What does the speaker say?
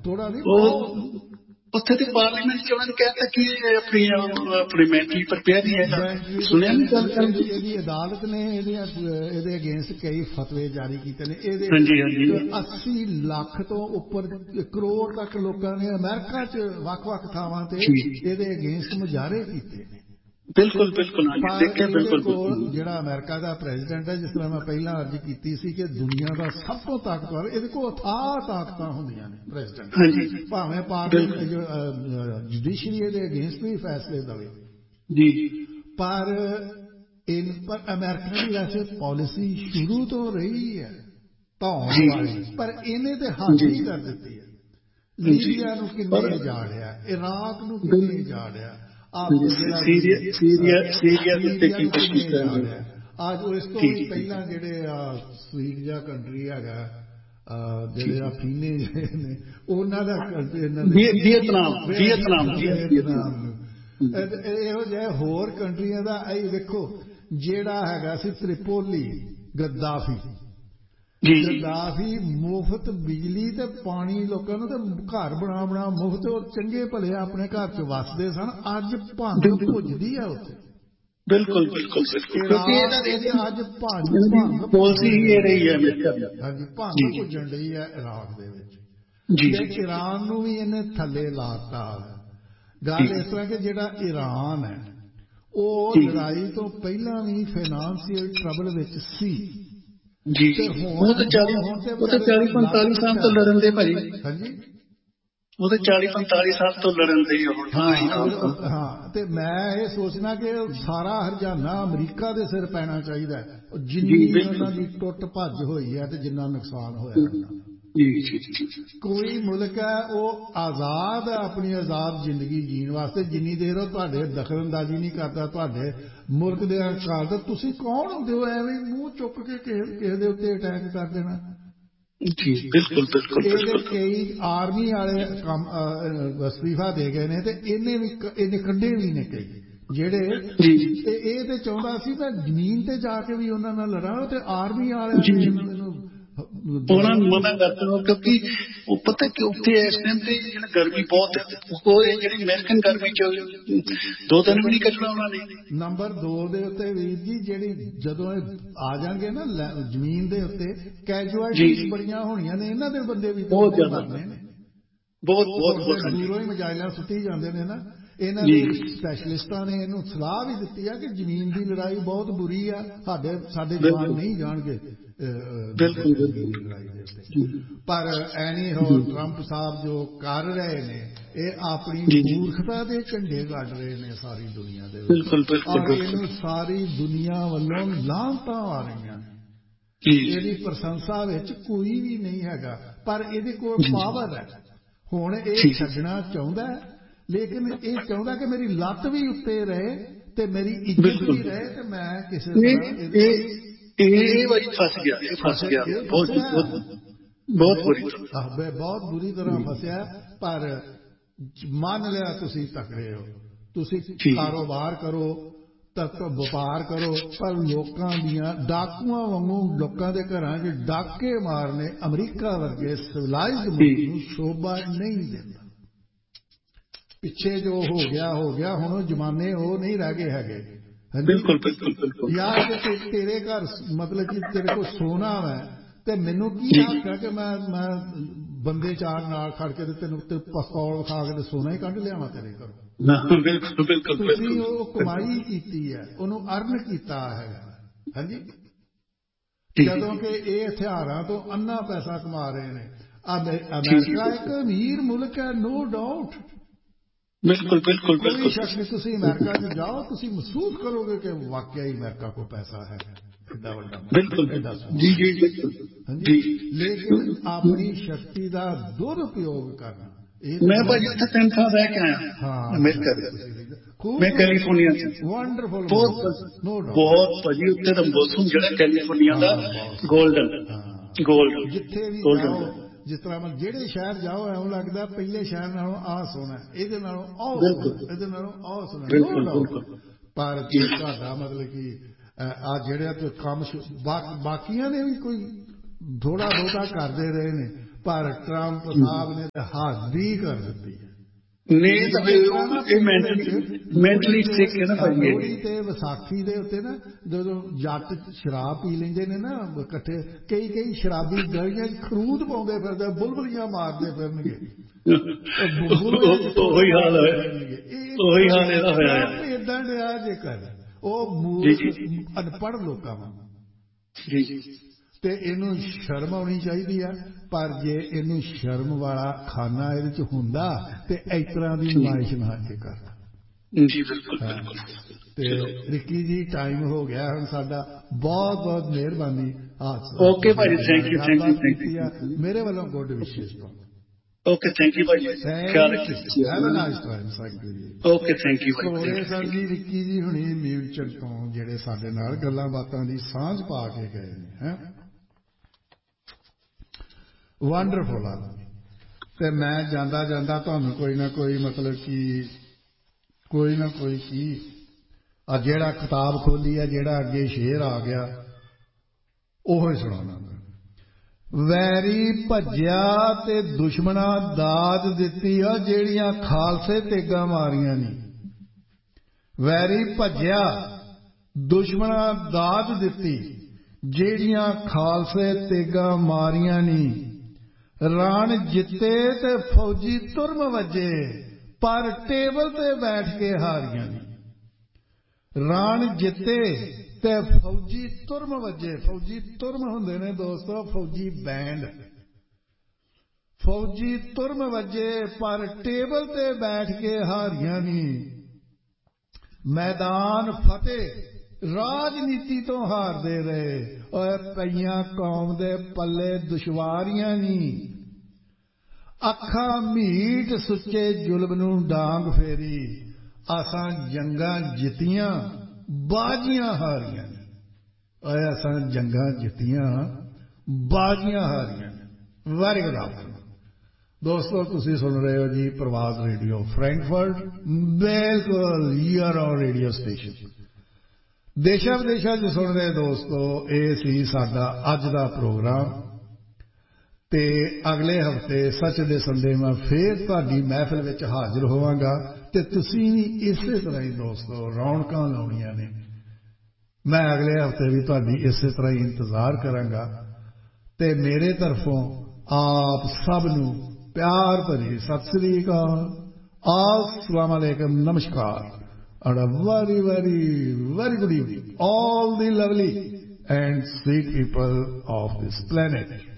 ਥੋੜਾ ਨਹੀਂ ਉੱਥੇ ਤੇ ਪਾਰਲੀਮੈਂਟ ਚ ਉਹਨਾਂ ਨੇ ਕਹਿਤਾ ਕਿ ਆਪਣੀ ਮੈਂਟਲੀ ਪ੍ਰਪੇਅਰ ਨਹੀਂ ਹੈਗਾ। ਸੁਣਿਆ ਨੀ ਗੱਲ ਇਹਦੀ ਅਦਾਲਤ ਨੇ ਇਹਦੇ ਅਗੇਂਸਟ ਕਈ ਫਤਵੇ ਜਾਰੀ ਕੀਤੇ ਨੇ। ਇਹਦੇ 80 ਲੱਖ ਤੋਂ ਉੱਪਰ ਕਰੋੜ ਤੱਕ ਲੋਕਾਂ ਨੇ ਅਮਰੀਕਾ ਚ ਵੱਖ-ਵੱਖ ਥਾਵਾਂ ਤੇ ਇਹਦੇ ਅਗੇਂਸਟ ਮੁਜ਼ਾਹਰੇ ਕੀਤੇ ਨੇ। ਬਿਲਕੁਲ ਪਰ ਇਹਦੇ ਕੋਲ ਜਿਹੜਾ ਅਮਰੀਕਾ ਦਾ ਪ੍ਰੈਜ਼ੀਡੈਂਟ ਹੈ, ਜਿਸ ਤਰ੍ਹਾਂ ਮੈਂ ਪਹਿਲਾਂ ਅਰਜ਼ ਕੀਤੀ ਸੀ ਕਿ ਦੁਨੀਆ ਦਾ ਸਭ ਤੋਂ ਤਾਕਤਵਰ, ਇਹਦੇ ਕੋਲ ਅਥਾਹ ਤਾਕਤਾਂ ਹੁੰਦੀਆਂ ਨੇ ਪ੍ਰੈਜ਼ੀਡੈਂਟ, ਭਾਵੇਂ ਪਾਰਲੀਮੈਂਟ ਜੁਡੀਸ਼ਰੀ ਇਹਦੇ ਅਗੇਂਸਟ ਵੀ ਫੈਸਲੇ ਦੇਵੇ ਜੀ। ਪਰ ਅਮਰੀਕਾ ਦੀ ਵੈਸੇ ਪਾਲਿਸੀ ਸ਼ੁਰੂ ਤੋਂ ਰਹੀ ਹੈ ਧੌਣ ਵਾਲੀ, ਪਰ ਇਹਨੇ ਤੇ ਹੱਦ ਹੀ ਕਰ ਦਿੱਤੀ ਹੈ। ਲੀਬੀਆ ਨੂੰ ਕਿੰਨੇ ਉਜਾੜਿਆ, ਇਰਾਕ ਨੂੰ ਕਿੰਨੇ ਉਜਾੜਿਆ, ਸੀਰੀਆ ਨੂੰ ਕਿੰਨੇ ਉਜਾੜਿਆ। ਅੱਜ ਇਸ ਤੋਂ ਵੀ ਪਹਿਲਾਂ ਜਿਹੜੇ ਸਵੀਟ ਜਿਹਾ ਕੰਟਰੀ ਹੈਗਾ, ਜਿਹੜੇ ਅਫੀਨੇ ਜਿਹੜੇ ਨੇ ਉਹਨਾਂ ਦਾ ਵੀਅਤਨਾਮ ਇਹੋ ਜਿਹੇ ਹੋਰ ਕੰਟਰੀਆਂ ਦਾ। ਇਹ ਵੇਖੋ ਜਿਹੜਾ ਹੈਗਾ ਸੀ ਤ੍ਰਿਪੋਲੀ, ਗੱਦਾਫੀ ਮੁਫਤ ਬਿਜਲੀ ਤੇ ਪਾਣੀ ਲੋਕਾਂ ਨੂੰ ਤੇ ਘਰ ਬਣਾ ਮੁਫਤ, ਉਹ ਚੰਗੇ ਭਲੇ ਆਪਣੇ ਘਰ ਚ ਵੱਸਦੇ ਸਨ। ਅੱਜ ਭੰਗ ਭੁੱਜਦੀ ਆ ਉੱਥੇ। ਬਿਲਕੁਲ ਅੱਜ ਭੰਗ ਭੁੱਜਣ ਡਈ ਹੈ ਇਰਾਕ ਦੇ ਵਿੱਚ। ਈਰਾਨ ਨੂੰ ਵੀ ਇਹਨੇ ਥੱਲੇ ਲਾਤਾ। ਗੱਲ ਇਸ ਤਰ੍ਹਾਂ ਕਿ ਜਿਹੜਾ ਈਰਾਨ ਹੈ ਉਹ ਲੜਾਈ ਤੋਂ ਪਹਿਲਾਂ ਵੀ ਫਾਈਨਾਂਸ਼ੀਅਲ ਟਰਬਲ ਵਿੱਚ ਸੀ ਜੀ। ਉਹ ਤਾਂ 40-45 ਸਾਲ ਤੋਂ ਲੜਨ ਦੇ ਭਾਜੀ। ਹਾਂਜੀ, ਉਹ ਤਾਂ 40-45 ਸਾਲ ਤੋਂ ਲੜਨ ਦੇ। ਹਾਂ, ਤੇ ਮੈਂ ਇਹ ਸੋਚਣਾ ਕਿ ਸਾਰਾ ਹਰਜਾਨਾ ਅਮਰੀਕਾ ਦੇ ਸਿਰ ਪੈਣਾ ਚਾਹੀਦਾ ਹੈ, ਜਿੰਨੀ ਉਹਨਾਂ ਦੀ ਟੁੱਟ ਭੱਜ ਹੋਈ ਹੈ ਤੇ ਜਿੰਨਾ ਨੁਕਸਾਨ ਹੋਇਆ। ਕੋਈ ਮੁਲਕ ਹੈ ਉਹ ਆਜ਼ਾਦ ਹੈ ਆਪਣੀ ਆਜ਼ਾਦ ਜ਼ਿੰਦਗੀ ਜੀਣ ਵਾਸਤੇ, ਜਿੰਨੀ ਦੇਰ ਉਹ ਤੁਹਾਡੇ ਦਖਲ ਅੰਦਾਜ਼ੀ ਨਹੀਂ ਕਰਦਾ ਤੁਹਾਡੇ ਮੁਲਕ ਦੇ ਅਧਿਕਾਰ ਦਾ। ਤੁਸੀਂ ਕੌਣ ਹੁੰਦੇ ਹੋ ਐਵੇਂ ਮੂੰਹ ਚੁੱਕ ਕੇ ਕਿਸੇ ਦੇ ਉੱਤੇ ਅਟੈਕ ਕਰ ਦੇਣਾ? ਇਹਦੇ ਕਈ ਆਰਮੀ ਵਾਲੇ ਕੰਮ ਅਸਤੀਫਾ ਦੇ ਗਏ ਨੇ ਤੇ ਇਹਨੇ ਕੱਢੇ ਵੀ ਨੇ ਕਈ ਜਿਹੜੇ। ਇਹ ਤੇ ਚਾਹੁੰਦਾ ਸੀ ਮੈਂ ਜ਼ਮੀਨ ਤੇ ਜਾ ਕੇ ਵੀ ਉਹਨਾਂ ਨਾਲ ਲੜਾਂ, ਤੇ ਆਰਮੀ ਵਾਲਿਆਂ ਨੇ ਇਹਨੂੰ ਉਹਨਾਂ ਨੂੰ ਮਨਾ ਕਰਦਾ, ਕਿਉਂਕਿ ਉਹ ਪਤਾ ਕਿ ਉੱਥੇ ਇਸ ਟਾਈਮ ਤੇ ਗਰਮੀ ਬਹੁਤ ਹੈ। ਉਹ ਜਿਹੜੀ ਅਮਰੀਕਨ ਗਰਮੀ ਚ 2 ਦਿਨ ਵੀ ਨਹੀਂ ਕੱਢਣਾ ਉਹਨਾਂ ਨੇ। ਨੰਬਰ 2 ਦੇ ਉੱਤੇ ਵੀਰ ਜੀ, ਜਿਹੜੀ ਜਦੋਂ ਇਹ ਆ ਜਾਣਗੇ ਨਾ ਜ਼ਮੀਨ ਦੇ ਉੱਤੇ, ਕੈਜੁਅਲਟੀਜ਼ ਬੜੀਆਂ ਹੋਣੀਆਂ ਨੇ। ਇਹਨਾਂ ਦੇ ਬੰਦੇ ਵੀ ਬਹੁਤ ਮਰਨੇ ਨੇ, ਬਹੁਤ ਦੂਰੋਂ ਹੀ ਮਿਜ਼ਾਈਲਾਂ ਸੁੱਟੀ ਜਾਂਦੇ ਨੇ ਨਾ। ਇਹਨਾਂ ਦੇ ਸਪੈਸ਼ਲਿਸਟਾਂ ਨੇ ਇਹਨੂੰ ਸਲਾਹ ਵੀ ਦਿੱਤੀ ਆ ਕਿ ਜ਼ਮੀਨ ਦੀ ਲੜਾਈ ਬਹੁਤ ਬੁਰੀ ਆ, ਸਾਡੇ ਜਵਾਨ ਨਹੀਂ ਜਾਣਗੇ ਲੜਾਈ ਦੇ ਉੱਤੇ। ਪਰ ਐਨੀ ਹੋ ਟਰੰਪ ਸਾਹਿਬ ਜੋ ਕਰ ਰਹੇ ਨੇ, ਇਹ ਆਪਣੀ ਮੂਰਖਤਾ ਦੇ ਝੰਡੇ ਕੱਢ ਰਹੇ ਨੇ ਸਾਰੀ ਦੁਨੀਆ ਦੇ ਵਿੱਚ, ਔਰ ਇਹਨੂੰ ਸਾਰੀ ਦੁਨੀਆ ਵੱਲੋਂ ਲਾਹਨਤਾਂ ਆ ਰਹੀਆਂ ਨੇ। ਇਹਦੀ ਪ੍ਰਸ਼ੰਸਾ ਵਿੱਚ ਕੋਈ ਵੀ ਨਹੀਂ ਹੈਗਾ, ਪਰ ਇਹਦੇ ਕੋਲ ਪਾਵਰ ਹੈ। ਹੁਣ ਇਹ ਛੱਡਣਾ ਚਾਹੁੰਦਾ ਹੈ, ਲੇਕਿਨ ਇਹ ਚਾਹੁੰਦਾ ਕਿ ਮੇਰੀ ਲੱਤ ਵੀ ਉੱਤੇ ਰਹੇ ਤੇ ਮੇਰੀ ਇੱਜ਼ਤ ਵੀ ਰਹੇ, ਤੇ ਮੈਂ ਕਿਸੇ ਤਰ੍ਹਾਂ ਇਹ ਵਾਰੀ ਫਸ ਗਿਆ ਬਹੁਤ ਬੁਰੀ ਤਰ੍ਹਾਂ ਫਸਿਆ। ਪਰ ਮੰਨ ਲਿਆ ਤੁਸੀਂ ਤਕੜੇ ਹੋ, ਤੁਸੀਂ ਕਾਰੋਬਾਰ ਕਰੋ, ਵਪਾਰ ਕਰੋ, ਪਰ ਲੋਕਾਂ ਦੀਆਂ ਡਾਕੂਆਂ ਵਾਂਗੂ ਲੋਕਾਂ ਦੇ ਘਰਾਂ 'ਚ ਡਾਕੇ ਮਾਰਨੇ ਅਮਰੀਕਾ ਵਰਗੇ ਸਿਵਲਾਈਜ਼ਡ ਮੁਲਕ ਨੂੰ ਸ਼ੋਭਾ ਨਹੀਂ ਦਿੰਦਾ। ਪਿੱਛੇ ਜੋ ਹੋ ਗਿਆ, ਹੁਣ ਉਹ ਜ਼ਮਾਨੇ ਉਹ ਨਹੀਂ ਰਹਿ ਗਏ ਹੈਗੇ। ਬਿਲਕੁਲ ਯਾਰ ਕਿ ਤੇਰੇ ਘਰ ਮਤਲਬ ਕਿ ਤੇਰੇ ਕੋਲ ਸੋਨਾ ਹੈ ਤੇ ਮੈਨੂੰ ਕੀ ਹੱਕ ਹੈ ਕਿ ਮੈਂ ਬੰਦੇ 4 ਨਾਲ ਖੜ ਕੇ ਤੇ ਤੈਨੂੰ ਪਿਸਤੌਲ ਖਾ ਕੇ ਤੇ ਸੋਨਾ ਹੀ ਕੱਢ ਲਿਆਵਾਂ ਤੇਰੇ ਘਰੋਂ। ਤੁਸੀਂ ਉਹ ਕਮਾਈ ਕੀਤੀ ਹੈ, ਉਹਨੂੰ ਅਰਨ ਕੀਤਾ ਹੈਗਾ। ਹਾਂਜੀ, ਜਦੋਂ ਕਿ ਇਹ ਹਥਿਆਰਾਂ ਤੋਂ ਅੰਨਾ ਪੈਸਾ ਕਮਾ ਰਹੇ ਨੇ। ਅਮਰੀਕਾ ਇੱਕ ਅਮੀਰ ਮੁਲਕ ਹੈ, ਨੋ ਡਾਊਟ, ਕੋਈ ਸ਼ੱਕ ਨਹੀਂ। ਤੁਸੀਂ ਅਮਰੀਕਾ 'ਚ ਜਾਓ, ਤੁਸੀਂ ਮਹਿਸੂਸ ਕਰੋਗੇ ਕਿ ਵਾਕਿਆ ਹੀ ਅਮਰੀਕਾ ਕੋਲ ਪੈਸਾ ਹੈ, ਐਡਾ ਵੱਡਾ ਲੇਕਿਨ ਆਪਣੀ ਸ਼ਕਤੀ ਦਾ ਦੁਰਉਪਯੋਗ ਕਰਨਾ। ਮੈਂ ਭਾਜੀ ਉੱਥੇ 3 ਸਾਲ ਰਹਿ ਕੇ ਆਇਆ। ਹਾਂ, ਮੈਂ ਕੈਲੀਫੋਰਨੀਆ ਚ। ਵੰਡਰਫੁਲ, ਬਹੁਤ ਭਾਜੀ ਉੱਥੇ ਦਾ ਮੌਸਮ ਜਿਹੜਾ ਕੈਲੀਫੋਰਨੀਆ ਦਾ ਗੋਲਡਨ ਜਿੱਥੇ ਵੀ ਜਾਓ, ਜਿਸ ਤਰ੍ਹਾਂ ਜਿਹੜੇ ਸ਼ਹਿਰ ਜਾਓ ਐਵੇਂ ਲੱਗਦਾ ਪਹਿਲੇ ਸ਼ਹਿਰ ਨਾਲੋਂ ਆਹ ਸੋਹਣਾ, ਇਹਦੇ ਨਾਲੋਂ ਆਹ ਸੋਹਣਾ, ਇਹਦੇ ਨਾਲੋਂ ਆਹ ਸੋਹਣਾ। ਪਰ ਜੇ ਤੁਹਾਡਾ ਮਤਲਬ ਕਿ ਆ ਜਿਹੜੇ ਕੰਮ ਬਾਕੀਆਂ ਨੇ ਵੀ ਕੋਈ ਥੋੜਾ ਬਹੁਤਾ ਕਰਦੇ ਰਹੇ ਨੇ, ਪਰ ਟਰੰਪ ਸਾਹਿਬ ਨੇ ਤਾਂ ਹੱਦ ਹੀ ਕਰ ਦਿੱਤੀ ਹੈ। ਨਹੀਂ ਤਾਂ ਫਿਰ ਮੈਂਟਲੀ ਸਿੱਖ ਹੈ ਨਾ ਭਾਈ। ਲੋਹੜੀ ਤੇ ਵਿਸਾਖੀ ਦੇ ਉੱਤੇ ਨਾ ਜਦੋਂ ਜੱਟ ਸ਼ਰਾਬ ਪੀ ਲੈਂਦੇ ਨੇ ਨਾ ਇਕੱਠੇ, ਕਈ ਸ਼ਰਾਬੀ ਗਲੀਆਂ 'ਚ ਖਰੂਦ ਪਾਉਂਦੇ ਫਿਰਦੇ, ਬੁਲਬੁਲੀਆਂ ਮਾਰਦੇ ਫਿਰਨਗੇ। ਉਹੀ ਹਾਲ ਇਹਦਾ ਹੋਇਆ ਏਦਾਂ ਡਿਆ ਜੇ ਕਰ ਉਹ ਮੂਰਖ ਅਨਪੜ੍ਹ ਲੋਕਾਂ ਵਾਂਗ। ਤੇ ਇਹਨੂੰ ਸ਼ਰਮ ਆਉਣੀ ਚਾਹੀਦੀ ਆ। ਪਰ ਜੇ ਇਹਨੂੰ ਸ਼ਰਮ ਵਾਲਾ ਖਾਨਾ ਇਹਦੇ 'ਚ ਹੁੰਦਾ ਤੇ ਇਸ ਤਰ੍ਹਾਂ ਦੀ ਨੁਮਾਇਸ਼ ਨਾ ਕੇ ਕਰਦਾ। ਤੇ ਰਿੱਕੀ ਜੀ ਟਾਈਮ ਹੋ ਗਿਆ ਹੁਣ ਸਾਡਾ। ਬਹੁਤ ਬਹੁਤ ਮਿਹਰਬਾਨੀ। ਓਕੇ ਭਾਜੀ, ਥੈਂਕ ਯੂ। ਮੇਰੇ ਵੱਲੋਂ ਗੁੱਡ ਵਿਸ਼ੇਸ। ਓਕੇ, ਥੈਂਕ ਯੂ ਭਾਜੀ। Have a nice time. Thank you ਜੀ। ਓਕੇ, ਥੈਂਕ ਯੂ ਸੋਰੇ ਸਰ ਜੀ, ਰਿੱਕੀ ਜੀ ਹੁਣੀ ਮਿਊਚਲ ਤੋਂ ਜਿਹੜੇ ਸਾਡੇ ਨਾਲ ਗੱਲਾਂ ਬਾਤਾਂ ਦੀ ਸਾਂਝ ਪਾ ਕੇ ਗਏ ਨੇ। ਹੈ ਵੰਡਰਫੁਲ ਆ। ਤੇ ਮੈਂ ਜਾਂਦਾ ਜਾਂਦਾ ਤੁਹਾਨੂੰ ਕੋਈ ਨਾ ਕੋਈ ਮਤਲਬ ਕਿ ਕੋਈ ਨਾ ਕੋਈ ਕੀ ਆ ਜਿਹੜਾ ਕਿਤਾਬ ਖੋਲੀ ਆ, ਜਿਹੜਾ ਅੱਗੇ ਸ਼ੇਰ ਆ ਗਿਆ ਉਹ ਹੀ ਸੁਣਾਉਣਾ। ਵੈਰੀ ਭੱਜਿਆ ਤੇ ਦੁਸ਼ਮਣਾ ਦਾਦ ਦਿੱਤੀ ਆ ਜਿਹੜੀਆਂ ਖਾਲਸੇ ਤੇਗਾਂ ਮਾਰੀਆਂ ਨੀ। ਵੈਰੀ ਭੱਜਿਆ ਦੁਸ਼ਮਣਾ ਦਾਦ ਦਿੱਤੀ ਜਿਹੜੀਆਂ ਖਾਲਸੇ ਤੇਗਾਂ ਮਾਰੀਆਂ ਨੀ। ਰਣ ਜਿੱਤੇ ਤੇ ਫੌਜੀ ਤੁਰਮ ਵੱਜੇ ਪਰ ਟੇਬਲ ਤੇ ਬੈਠ ਕੇ ਹਾਰੀਆਂ ਨੀ। ਰਣ ਜਿੱਤੇ ਤੇ ਫੌਜੀ ਤੁਰਮ ਵੱਜੇ। ਫੌਜੀ ਤੁਰਮ ਹੁੰਦੇ ਨੇ ਦੋਸਤੋ ਫੌਜੀ ਬੈਂਡ। ਫੌਜੀ ਤੁਰਮ ਵੱਜੇ ਪਰ ਟੇਬਲ ਤੇ ਬੈਠ ਕੇ ਹਾਰੀਆਂ ਨੀ। ਮੈਦਾਨ ਫਤਿਹ ਰਾਜਨੀਤੀ ਤੋਂ ਹਾਰਦੇ ਰਹੇ। ਔਰ ਪਈਆਂ ਕੌਮ ਦੇ ਪੱਲੇ ਦੁਸ਼ਵਾਰੀਆਂ ਨੀ। ਅੱਖਾਂ ਮੀਟ ਸੁੱਚੇ ਜ਼ੁਲਮ ਨੂੰ ਡਾਂਗ ਫੇਰੀ। ਅਸਾਂ ਜੰਗਾਂ ਜਿੱਤੀਆਂ ਬਾਜ਼ੀਆਂ ਹਾਰੀਆਂ ਨੇ। ਓਏ ਅਸਾਂ ਜੰਗਾਂ ਜਿੱਤੀਆਂ ਬਾਜ਼ੀਆਂ ਹਾਰੀਆਂ ਨੇ। ਵੈਰੀ ਗੁੱਡ ਆਫਟਰਨੂਨ ਦੋਸਤੋ। ਤੁਸੀਂ ਸੁਣ ਰਹੇ ਹੋ ਜੀ ਪ੍ਰਵਾਜ਼ ਰੇਡੀਓ ਫਰੈਂਕਫਰਟ। ਬਿਲਕੁਲ ਯੂਅਰ ਔਨ ਰੇਡੀਓ ਸਟੇਸ਼ਨ। ਦੇਸ਼ਾਂ ਵਿਦੇਸ਼ਾਂ 'ਚ ਸੁਣ ਰਹੇ ਦੋਸਤੋ, ਇਹ ਸੀ ਸਾਡਾ ਅੱਜ ਦਾ ਪ੍ਰੋਗਰਾਮ। ਤੇ ਅਗਲੇ ਹਫ਼ਤੇ ਸੱਚ ਦੇ ਸੰਡੇ ਮੈਂ ਫੇਰ ਤੁਹਾਡੀ ਮਹਿਫਿਲ ਵਿੱਚ ਹਾਜ਼ਰ ਹੋਵਾਂਗਾ। ਤੇ ਤੁਸੀਂ ਵੀ ਇਸੇ ਤਰ੍ਹਾਂ ਹੀ ਦੋਸਤੋ ਰੌਣਕਾਂ ਲਾਉਣੀਆਂ ਨੇ। ਮੈਂ ਅਗਲੇ ਹਫ਼ਤੇ ਵੀ ਤੁਹਾਡੀ ਇਸੇ ਤਰ੍ਹਾਂ ਹੀ ਇੰਤਜ਼ਾਰ ਕਰਾਂਗਾ। ਤੇ ਮੇਰੇ ਤਰਫੋਂ ਆਪ ਸਭ ਨੂੰ ਪਿਆਰ ਭਰੀ ਸਤਿ ਸ੍ਰੀ ਅਕਾਲ। अस्सलाम अलैकुम, नमस्कार, and a very, very, very good evening, all the lovely and sweet people of this planet.